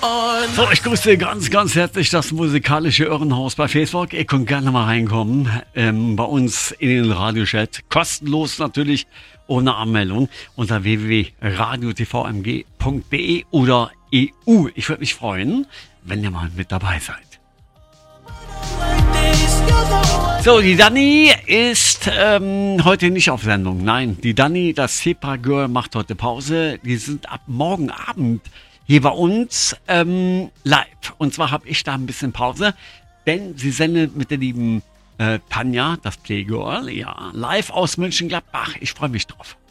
So, ich grüße ganz, ganz herzlich das musikalische Irrenhaus bei Facebook. Ihr könnt gerne mal reinkommen bei uns in den Radiochat. Kostenlos natürlich, ohne Anmeldung unter www.radiotvmg.de oder EU. Ich würde mich freuen, wenn ihr mal mit dabei seid. So, die Dani ist heute nicht auf Sendung. Nein, die Dani, das Sepa Girl, macht heute Pause. Die sind ab morgen Abend hier bei uns live. Und zwar habe ich da ein bisschen Pause, denn sie sendet mit der lieben Tanja, das Playgirl, ja, live aus Mönchengladbach. Ich freue mich drauf.